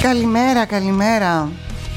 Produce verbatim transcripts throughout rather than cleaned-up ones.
Καλημέρα, καλημέρα.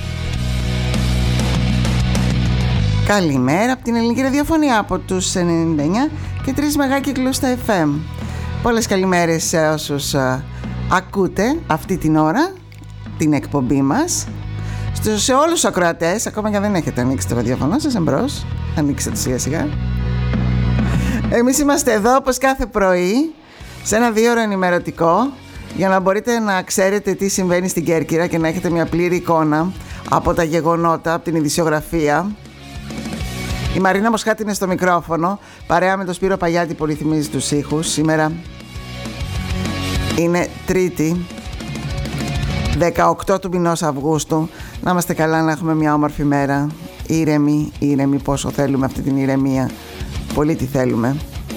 Καλημέρα από την ελληνική ραδιοφωνία, από τους ενενήντα εννιά και τρεις μεγάκυκλους στα εφ εμ. Πολλές καλημέρες σε όσους α, ακούτε αυτή την ώρα την εκπομπή μας. Στο, σε όλους τους ακροατές, ακόμα και αν δεν έχετε ανοίξει το ραδιοφωνό σας, εμπρός, ανοίξτε το σιγά σιγά. Εμείς είμαστε εδώ όπως κάθε πρωί σε ένα δύο ώρο ενημερωτικό, για να μπορείτε να ξέρετε τι συμβαίνει στην Κέρκυρα και να έχετε μια πλήρη εικόνα από τα γεγονότα, από την ειδησιογραφία. Η Μαρίνα Μοσχάτη είναι στο μικρόφωνο, παρέα με τον Σπύρο Παγιάτη που ρυθμίζει τους ήχους. Σήμερα είναι Τρίτη, δεκαοκτώ του μηνός Αυγούστου. Να είμαστε καλά, να έχουμε μια όμορφη μέρα. Ήρεμη, ήρεμη, πόσο θέλουμε αυτή την ηρεμία. Πολύ τη θέλουμε.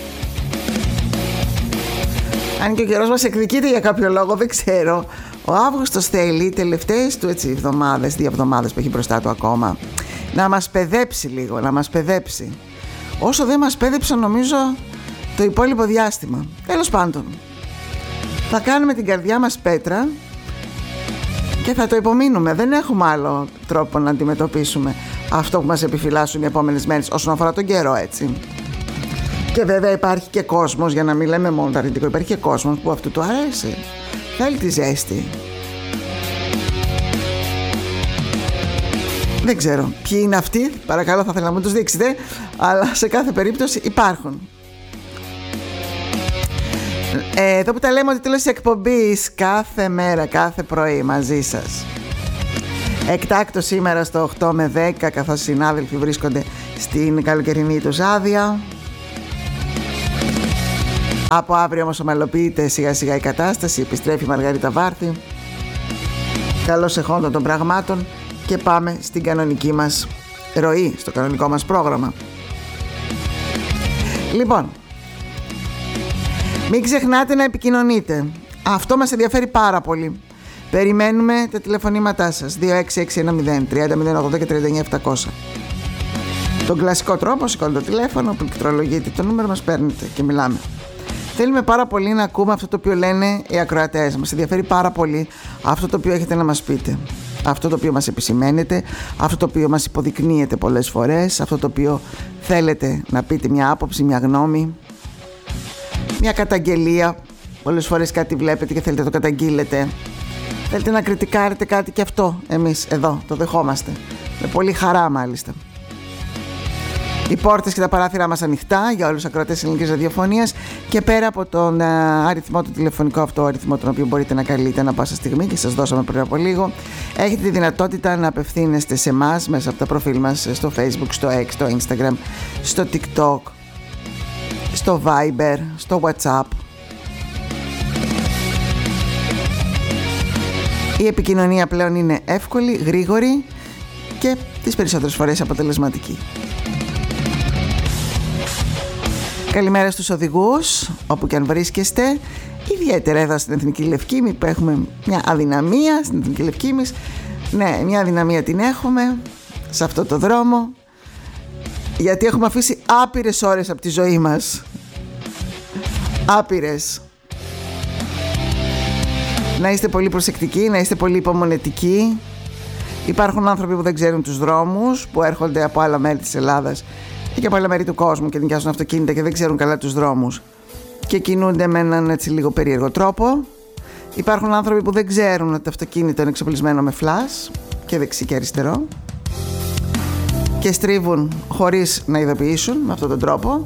Αν και ο καιρός μας εκδικείται για κάποιο λόγο, δεν ξέρω. Ο Αύγουστος θέλει τελευταίες του έτσι εβδομάδες, δύο εβδομάδες που έχει μπροστά του ακόμα, να μας παιδέψει λίγο, να μας παιδέψει. Όσο δεν μας πέδεψε νομίζω το υπόλοιπο διάστημα. Τέλος πάντων, θα κάνουμε την καρδιά μας πέτρα και θα το υπομείνουμε. Δεν έχουμε άλλο τρόπο να αντιμετωπίσουμε αυτό που μας επιφυλάσσουν οι επόμενες μέρες όσον αφορά τον καιρό, έτσι. Και βέβαια υπάρχει και κόσμος, για να μην λέμε μόνο το αρνητικό, υπάρχει και κόσμος που αυτού του αρέσει. Θέλει τη ζέστη. Δεν ξέρω ποιοι είναι αυτοί, παρακαλώ, θα ήθελα να μου τους δείξετε, αλλά σε κάθε περίπτωση υπάρχουν. Ε, εδώ που τα λέμε ότι τέλος της εκπομπής κάθε μέρα, κάθε πρωί μαζί σας. Εκτάκτο σήμερα στο οκτώ με δέκα, καθώς οι συνάδελφοι βρίσκονται στην καλοκαιρινή τους άδεια. Από αύριο όμως ομαλοποιείται σιγά σιγά η κατάσταση, επιστρέφει η Μαργαρίτα Βάρθη. Καλώς εχόντων των πραγμάτων και πάμε στην κανονική μας ροή, στο κανονικό μας πρόγραμμα. Λοιπόν, μην ξεχνάτε να επικοινωνείτε. Αυτό μας ενδιαφέρει πάρα πολύ. Περιμένουμε τα τηλεφωνήματά σας δύο έξι έξι ένα μηδέν τριάντα μηδέν ογδόντα και τριάντα εννιά επτακόσια. Τον κλασικό τρόπο, σηκώνετε το τηλέφωνο, πληκτρολογείτε το νούμερο, μας παίρνετε και μιλάμε. Θέλουμε πάρα πολύ να ακούμε αυτό το οποίο λένε οι ακροατές. Μας ενδιαφέρει πάρα πολύ αυτό το οποίο έχετε να μας πείτε. Αυτό το οποίο μας επισημαίνετε, αυτό το οποίο μας υποδεικνύετε πολλές φορές, αυτό το οποίο θέλετε να πείτε μια άποψη, μια γνώμη, μια καταγγελία. Πολλές φορές κάτι βλέπετε και θέλετε να το καταγγείλετε. Θέλετε να κριτικάρετε κάτι, και αυτό εμείς εδώ το δεχόμαστε. Με πολύ χαρά μάλιστα. Οι πόρτες και τα παράθυρα μας ανοιχτά για όλους τους ακροατές της ελληνικής ραδιοφωνίας, και πέρα από τον α, αριθμό, το τηλεφωνικό αυτό αριθμό, τον οποίο μπορείτε να καλείτε ανά πάσα στιγμή και σας δώσαμε πριν από λίγο, έχετε τη δυνατότητα να απευθύνεστε σε εμάς μέσα από τα προφίλ μας στο Facebook, στο X, στο Instagram, στο TikTok, στο Viber, στο WhatsApp. Η επικοινωνία πλέον είναι εύκολη, γρήγορη και τις περισσότερες φορές αποτελεσματική. Καλημέρα στους οδηγούς, όπου και αν βρίσκεστε, ιδιαίτερα εδώ στην Εθνική Λευκήμη που έχουμε μια αδυναμία στην Εθνική Λευκήμη. Ναι, μια αδυναμία την έχουμε σε αυτό το δρόμο, γιατί έχουμε αφήσει άπειρες ώρες από τη ζωή μας. Άπειρες. Να είστε πολύ προσεκτικοί, να είστε πολύ υπομονετικοί. Υπάρχουν άνθρωποι που δεν ξέρουν τους δρόμους, που έρχονται από άλλα μέρη της Ελλάδας και από άλλα μέρη του κόσμου και νοικιάζουν αυτοκίνητα και δεν ξέρουν καλά τους δρόμους και κινούνται με έναν έτσι λίγο περίεργο τρόπο. Υπάρχουν άνθρωποι που δεν ξέρουν ότι το αυτοκίνητο είναι εξοπλισμένο με φλας και δεξί και αριστερό και στρίβουν χωρίς να ειδοποιήσουν με αυτόν τον τρόπο.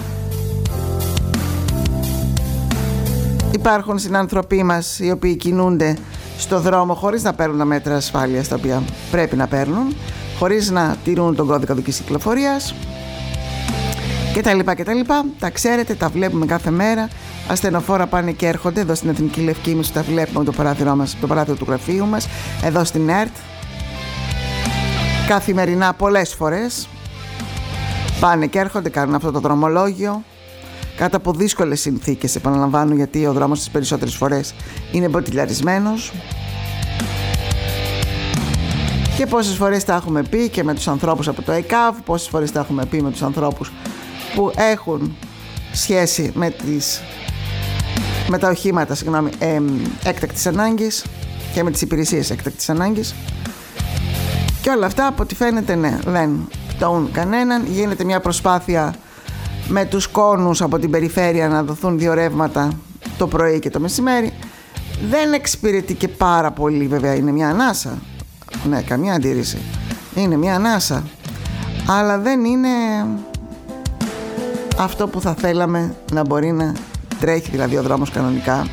Υπάρχουν συνάνθρωποι μας οι οποίοι κινούνται στο δρόμο χωρίς να παίρνουν τα μέτρα ασφάλειας τα οποία πρέπει να παίρνουν, χωρίς να τηρούν τον κώδικα οδικής κυκλοφορίας και τα λοιπά και τα λοιπά. Τα ξέρετε, τα βλέπουμε κάθε μέρα. Ασθενοφόρα πάνε και έρχονται εδώ στην Εθνική Λευκήμη, τα βλέπουμε με το παράθυρο μας, το παράθυρο του γραφείου μας, εδώ στην ΕΡΤ. Καθημερινά πολλές φορές πάνε και έρχονται, κάνουν αυτό το δρομολόγιο κάτω από δύσκολες συνθήκες, επαναλαμβάνω, γιατί ο δρόμος τις περισσότερες φορές είναι μποτιλιαρισμένος. Και πόσες φορές τα έχουμε πει και με τους ανθρώπους από το ΕΚΑΒ, πόσες φορές τα έχουμε πει με τους ανθρώπους που έχουν σχέση με, τις, με τα οχήματα συγγνώμη, ε, έκτακτης ανάγκης. και με τις υπηρεσίες έκτακτης ανάγκης. Και όλα αυτά από ό,τι φαίνεται ναι, δεν πτωούν κανέναν. Γίνεται μια προσπάθεια με τους κόνους από την περιφέρεια να δοθούν δύο ρεύματα το πρωί και το μεσημέρι. Δεν εξυπηρετεί και πάρα πολύ, βέβαια είναι μια ανάσα. Ναι, καμία αντίρρηση. Είναι μια ανάσα. Αλλά δεν είναι αυτό που θα θέλαμε να μπορεί να τρέχει, δηλαδή ο δρόμος κανονικά.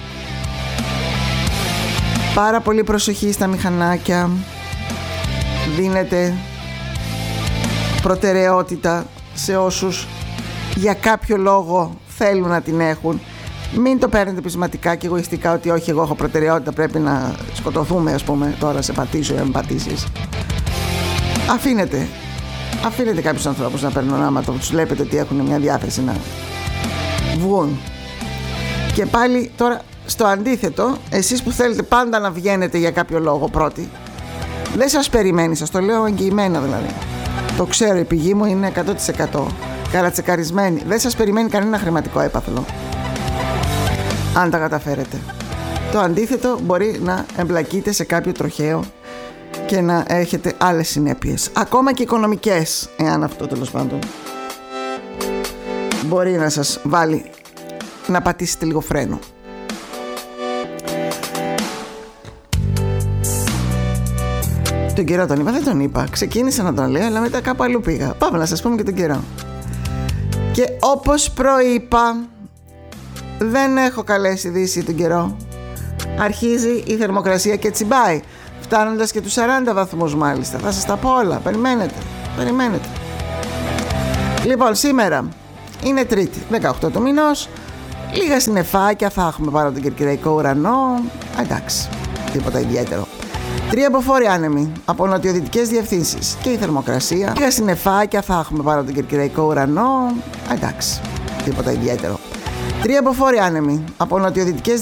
Πάρα πολύ προσοχή στα μηχανάκια. Δίνεται προτεραιότητα σε όσους για κάποιο λόγο θέλουν να την έχουν. Μην το παίρνετε πεισματικά και εγωιστικά ότι όχι, εγώ έχω προτεραιότητα, πρέπει να σκοτωθούμε, ας πούμε, τώρα σε πατήσω ή να μην πατήσεις. Αφήνετε Αφήνετε κάποιους ανθρώπους να παίρνουν άμα το τους βλέπετε ότι έχουν μια διάθεση να βγουν. Και πάλι τώρα στο αντίθετο, εσείς που θέλετε πάντα να βγαίνετε για κάποιο λόγο πρώτοι, δεν σας περιμένει, σας το λέω εγγυημένα δηλαδή. Το ξέρω, η πηγή μου είναι εκατό τοις εκατό καρατσεκαρισμένη. Δεν σας περιμένει κανένα χρηματικό έπαθλο αν τα καταφέρετε. Το αντίθετο μπορεί να εμπλακείτε σε κάποιο τροχαίο και να έχετε άλλες συνέπειες, ακόμα και οικονομικές, εάν αυτό τέλος πάντων μπορεί να σας βάλει να πατήσετε λίγο φρένο. Τον καιρό τον είπα, δεν τον είπα. Ξεκίνησα να τον λέω, αλλά μετά κάπου αλλού πήγα. Πάμε να σας πούμε και τον καιρό. Και όπως προείπα, δεν έχω καλές ειδήσεις τον καιρό. Αρχίζει η θερμοκρασία και τσιμπάει, φτάνοντας και τους σαράντα βαθμούς μάλιστα. Θα σας τα πω όλα, περιμένετε, περιμένετε. Λοιπόν, σήμερα είναι Τρίτη, δεκαοκτώ του μηνός. Λίγα συννεφάκια θα έχουμε πάνω από τον κερκυραϊκό ουρανό. Εντάξει, τίποτα ιδιαίτερο. Τρία αποφόροι άνεμοι από νοτιοδυτικές διευθύνσεις και η θερμοκρασία. Λίγα συννεφάκια θα έχουμε πάνω από τον κερκυραϊκό ουρανό. Εντάξει, τίποτα ιδιαίτερο. Τρία αποφόροι άνεμοι από νοτιοδυτικές